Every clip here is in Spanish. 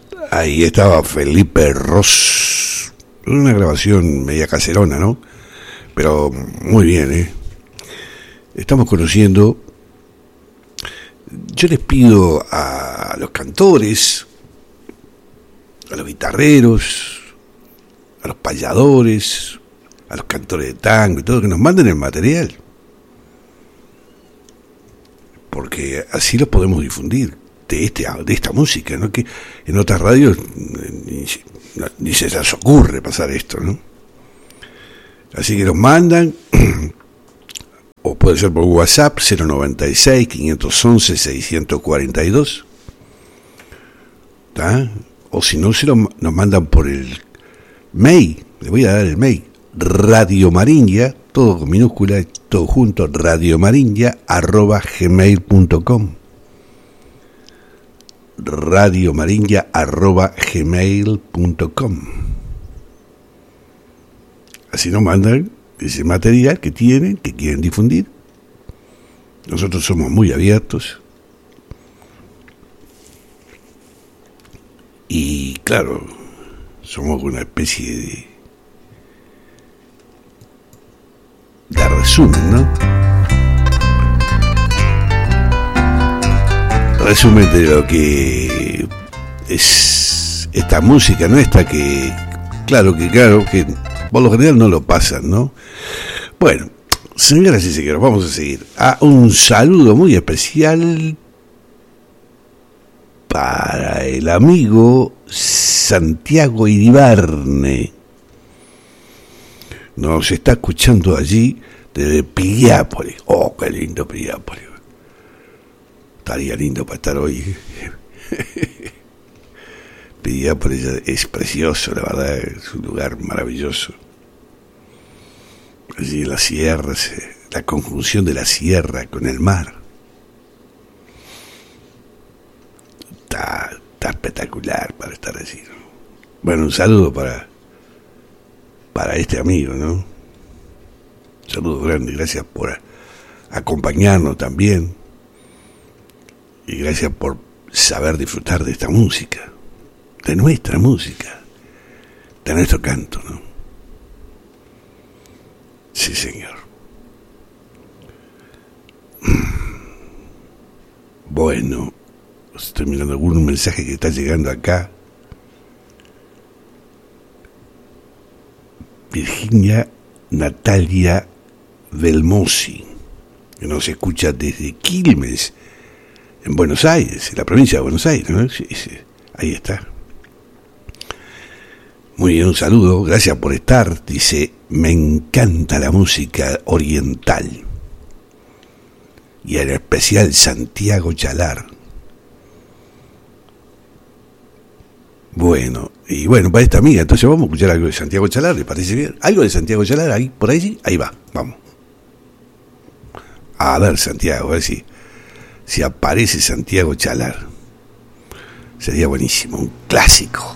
Ahí estaba Felipe Ros. Una grabación media caserona, ¿no? Pero muy bien, ¿eh? Estamos conociendo. Yo les pido a los cantores, a los guitarreros, a los payadores, a los cantores de tango y todo, que nos manden el material. Porque así los podemos difundir de esta música, ¿no? Que en otras radios ni se les ocurre pasar esto, ¿no? Así que los mandan, o puede ser por WhatsApp 096-511-642, ¿tá? O si no, nos mandan por el mail. Le voy a dar el mail: Radio Maringia, todo con minúscula, todo junto, radiomaringia@gmail.com. radiomaringia@gmail.com. Así nos mandan ese material que tienen, que quieren difundir. Nosotros somos muy abiertos. Y claro, somos una especie de resumen, ¿no? Resumen de lo que es esta música nuestra, que claro que por lo general no lo pasan, ¿no? Bueno, señoras y señores, vamos a seguir. Un saludo muy especial para el amigo Santiago Iribarne. Nos está escuchando allí desde Piriápolis. Oh, qué lindo Piriápolis. Estaría lindo para estar hoy. Piriápolis es precioso, la verdad, es un lugar maravilloso. Allí en las sierras, la conjunción de la sierra con el mar. Está espectacular para estar allí, ¿no? Bueno, un saludo para este amigo, ¿no? Un saludo grande, gracias por acompañarnos también. Y gracias por saber disfrutar de esta música, de nuestra música, de nuestro canto, ¿no? Sí, señor. Bueno, estoy mirando algún mensaje que está llegando acá. Virginia Natalia Belmosi, que nos escucha desde Quilmes, en Buenos Aires, en la provincia de Buenos Aires, ¿no? Sí, ahí está. Muy bien, un saludo, gracias por estar. Dice, me encanta la música oriental. Y en especial Santiago Chalar. Bueno, y bueno, para esta amiga, entonces vamos a escuchar algo de Santiago Chalar, ¿le parece bien? Algo de Santiago Chalar, ahí, por ahí sí, ahí va, vamos. A ver, Santiago, a ver si aparece Santiago Chalar. Sería buenísimo, un clásico.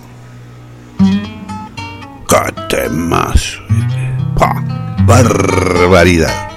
¡Qué temazo! ¡Barbaridad!